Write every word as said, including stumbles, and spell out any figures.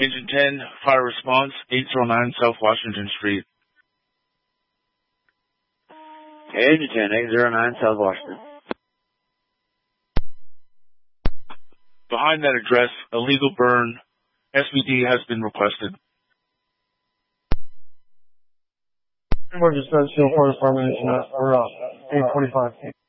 Agent ten, fire response, eight oh nine South Washington Street. Agent ten, eight oh nine South Washington. Behind that address, a legal burn. S V D has been requested. We're just at Steel Fire Department, uh, we're uh, eight forty-five.